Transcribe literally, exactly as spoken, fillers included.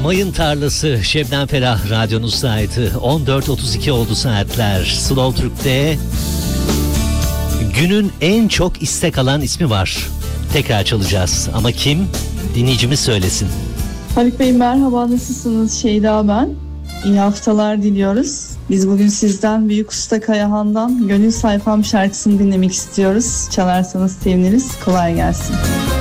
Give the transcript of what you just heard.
Mayın Tarlası, Şebnem Ferah radyonuzdaydı. on dört otuz iki oldu saatler. Slow Türk'te günün en çok istek alan ismi var. Tekrar çalacağız ama kim? Dinleyicimiz söylesin. Haluk Bey merhaba, nasılsınız? Şeyda ben. İyi haftalar diliyoruz. Biz bugün sizden Büyük Usta Kayahan'dan Gönül Sayfam şarkısını dinlemek istiyoruz. Çalarsanız seviniriz. Kolay gelsin.